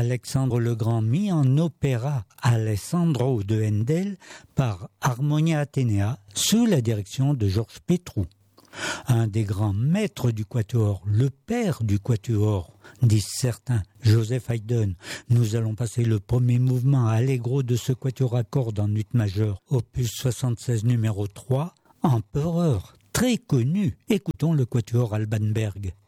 Alexandre le Grand mis en opéra Alessandro de Handel par Harmonia Atenea sous la direction de Georges Petrou. Un des grands maîtres du quatuor, le père du quatuor, disent certains, Joseph Haydn. Nous allons passer le premier mouvement allegro de ce quatuor à cordes en ut majeur, opus 76 numéro 3, Empereur, très connu. Écoutons le quatuor Alban Berg.